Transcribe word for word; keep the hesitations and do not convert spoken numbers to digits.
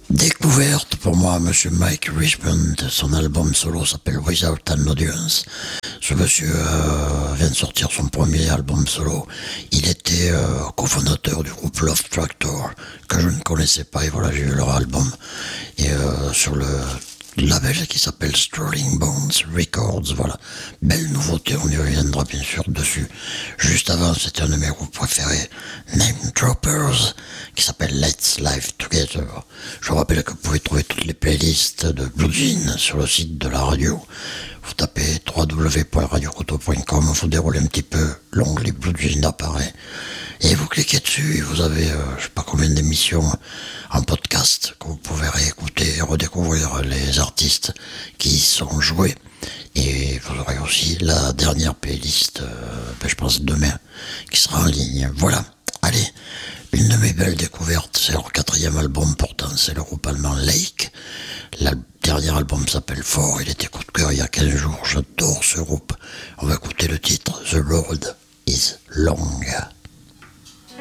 Découverte pour moi, Monsieur Mike Richmond, son album solo s'appelle Without an Audience. Ce monsieur euh, vient de sortir son premier album solo. Il était euh, cofondateur du groupe Love Tractor, que je ne connaissais pas, et voilà, j'ai eu leur album. Et euh, sur le label qui s'appelle Sterling Bones Records, voilà. Belle nouveauté, on y reviendra bien sûr dessus. Juste avant, c'était un de mes groupes préférés, Name Droppers, qui s'appelle Let's Live Together. Je vous rappelle que vous pouvez trouver toutes les playlists de Blue Jean sur le site de la radio. Vous tapez w w w point radio coto point com, vous déroulez un petit peu, l'onglet Blue Jean apparaît. Et vous cliquez dessus et vous avez, euh, je sais pas combien d'émissions en podcast que vous pouvez réécouter et redécouvrir les artistes qui y sont joués. Et vous aurez aussi la dernière playlist, euh, ben, je pense demain, qui sera en ligne. Voilà. Allez, une de mes belles découvertes, c'est leur quatrième album pourtant, c'est le groupe allemand Lake. Le dernier album s'appelle Fort, il était coup de cœur il y a quinze jours, j'adore ce groupe. On va écouter le titre, The Road is Long.